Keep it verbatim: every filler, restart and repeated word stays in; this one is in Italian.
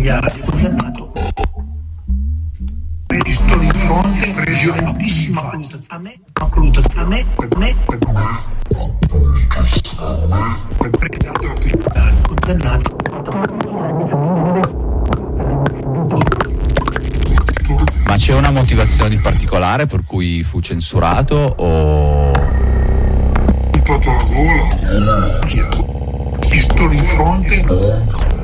familiare, condannato. Visto di fronte, pregiudicatissima valutazione, valutazione, per me, condannato. Ma c'è una motivazione particolare per cui fu censurato o... Tutto la gola, visto di fronte.